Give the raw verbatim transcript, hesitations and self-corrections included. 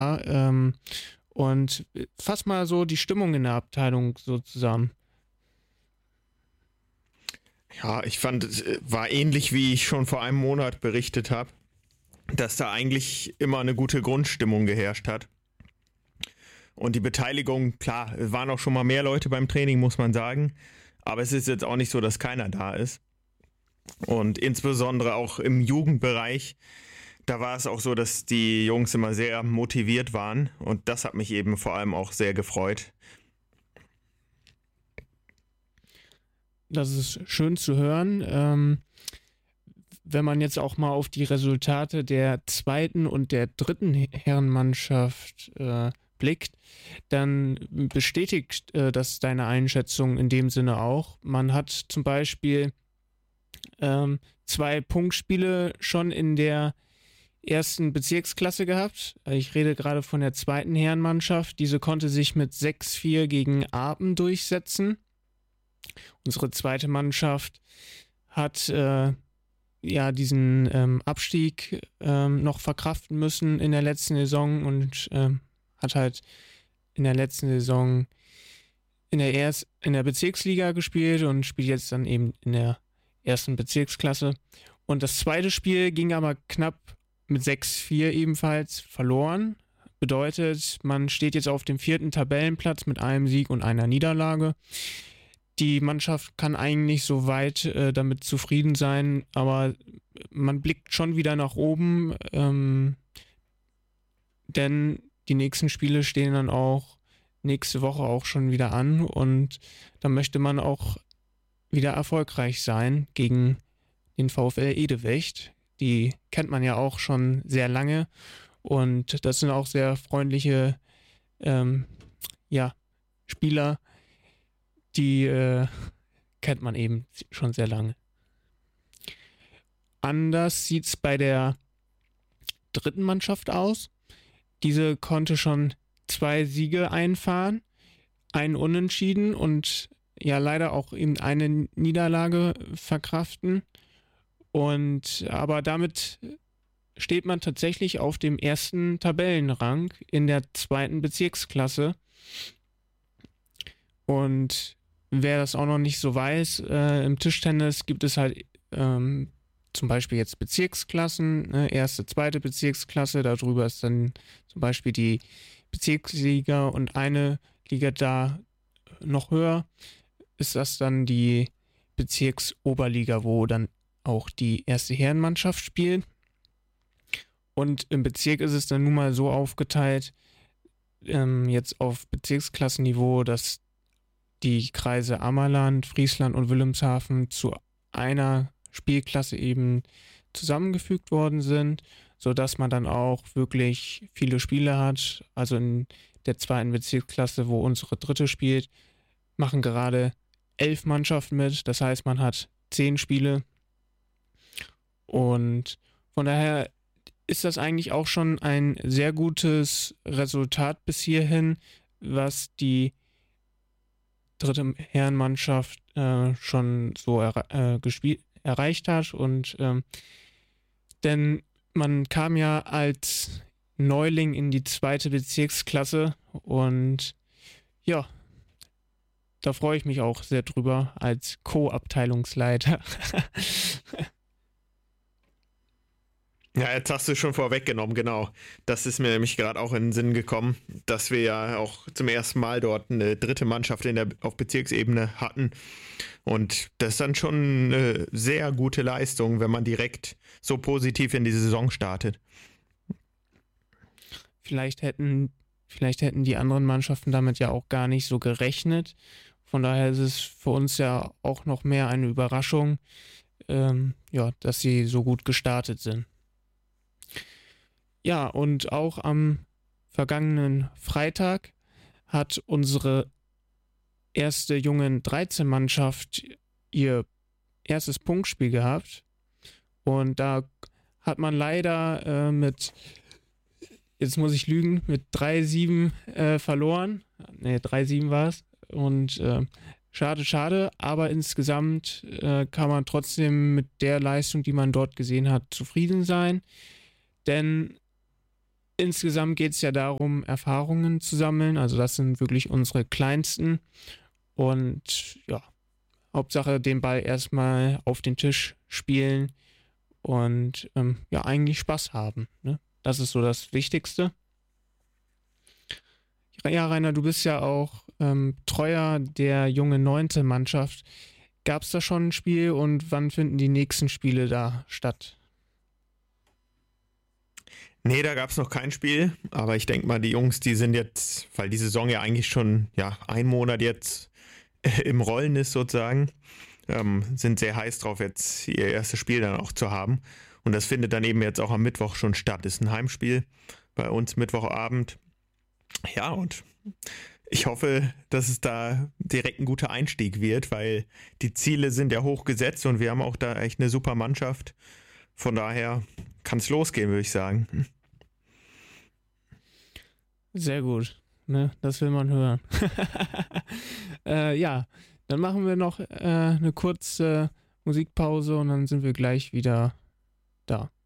Ähm, und fass mal so die Stimmung in der Abteilung so zusammen. Ja, ich fand, es war ähnlich, wie ich schon vor einem Monat berichtet habe, dass da eigentlich immer eine gute Grundstimmung geherrscht hat. Und die Beteiligung, klar, es waren auch schon mal mehr Leute beim Training, muss man sagen. Aber es ist jetzt auch nicht so, dass keiner da ist. Und insbesondere auch im Jugendbereich, da war es auch so, dass die Jungs immer sehr motiviert waren. Und das hat mich eben vor allem auch sehr gefreut. Das ist schön zu hören. Ähm, wenn man jetzt auch mal auf die Resultate der zweiten und der dritten Herrenmannschaft äh, blickt, dann bestätigt äh, das deine Einschätzung in dem Sinne auch. Man hat zum Beispiel ähm, zwei Punktspiele schon in der ersten Bezirksklasse gehabt. Ich rede gerade von der zweiten Herrenmannschaft. Diese konnte sich mit sechs vier gegen Apen durchsetzen. Unsere zweite Mannschaft hat äh, ja diesen ähm, Abstieg ähm, noch verkraften müssen in der letzten Saison und ähm, hat halt in der letzten Saison in der, Erst-, in der Bezirksliga gespielt und spielt jetzt dann eben in der ersten Bezirksklasse. Und das zweite Spiel ging aber knapp mit sechs vier ebenfalls verloren. Bedeutet, man steht jetzt auf dem vierten Tabellenplatz mit einem Sieg und einer Niederlage. Die Mannschaft kann eigentlich soweit äh, damit zufrieden sein, aber man blickt schon wieder nach oben, ähm, denn die nächsten Spiele stehen dann auch nächste Woche auch schon wieder an und da möchte man auch wieder erfolgreich sein gegen den VfL Edewecht. Die kennt man ja auch schon sehr lange und das sind auch sehr freundliche ähm, ja, Spieler, die äh, kennt man eben schon sehr lange. Anders sieht es bei der dritten Mannschaft aus. Diese konnte schon zwei Siege einfahren, einen Unentschieden und ja leider auch eben eine Niederlage verkraften. Und aber damit steht man tatsächlich auf dem ersten Tabellenrang in der zweiten Bezirksklasse. Und wer das auch noch nicht so weiß, äh, im Tischtennis gibt es halt ähm, zum Beispiel jetzt Bezirksklassen, ne, erste, zweite Bezirksklasse, darüber ist dann zum Beispiel die Bezirksliga und eine Liga da noch höher ist das dann die Bezirksoberliga, wo dann auch die erste Herrenmannschaft spielt. Und im Bezirk ist es dann nun mal so aufgeteilt, ähm, jetzt auf Bezirksklassenniveau, dass die Kreise Ammerland, Friesland und Wilhelmshaven zu einer Spielklasse eben zusammengefügt worden sind, sodass man dann auch wirklich viele Spiele hat. Also in der zweiten Bezirksklasse, wo unsere dritte spielt, machen gerade elf Mannschaften mit. Das heißt, man hat zehn Spiele. Und von daher ist das eigentlich auch schon ein sehr gutes Resultat bis hierhin, was die dritte Herrenmannschaft äh, schon so er, äh, gespielt, erreicht hat. Und ähm, denn man kam ja als Neuling in die zweite Bezirksklasse und ja, da freue ich mich auch sehr drüber als Co-Abteilungsleiter. Ja, jetzt hast du schon vorweggenommen, genau. Das ist mir nämlich gerade auch in den Sinn gekommen, dass wir ja auch zum ersten Mal dort eine dritte Mannschaft in der, auf Bezirksebene hatten. Und das ist dann schon eine sehr gute Leistung, wenn man direkt so positiv in die Saison startet. Vielleicht hätten, vielleicht hätten die anderen Mannschaften damit ja auch gar nicht so gerechnet. Von daher ist es für uns ja auch noch mehr eine Überraschung, ähm, ja, dass sie so gut gestartet sind. Ja, und auch am vergangenen Freitag hat unsere erste Jungen dreizehn Mannschaft ihr erstes Punktspiel gehabt. Und da hat man leider äh, mit, jetzt muss ich lügen, mit drei sieben äh, verloren. Ne, drei sieben war es. Und äh, schade, schade. Aber insgesamt äh, kann man trotzdem mit der Leistung, die man dort gesehen hat, zufrieden sein. Denn insgesamt geht es ja darum, Erfahrungen zu sammeln. Also das sind wirklich unsere kleinsten. Und ja, Hauptsache den Ball erstmal auf den Tisch spielen und ähm, ja, eigentlich Spaß haben. Ne? Das ist so das Wichtigste. Ja, Rainer, du bist ja auch ähm, treuer der junge neunte Mannschaft. Gab es da schon ein Spiel und wann finden die nächsten Spiele da statt? Nee, da gab es noch kein Spiel, aber ich denke mal, die Jungs, die sind jetzt, weil die Saison ja eigentlich schon ja, ein Monat jetzt äh, im Rollen ist sozusagen, ähm, sind sehr heiß drauf, jetzt ihr erstes Spiel dann auch zu haben. Und das findet dann eben jetzt auch am Mittwoch schon statt. Ist ein Heimspiel bei uns Mittwochabend. Ja, und ich hoffe, dass es da direkt ein guter Einstieg wird, weil die Ziele sind ja hoch gesetzt und wir haben auch da echt eine super Mannschaft. Von daher kann es losgehen, würde ich sagen. Sehr gut, ne? Das will man hören. äh, ja, dann machen wir noch äh, eine kurze Musikpause und dann sind wir gleich wieder da.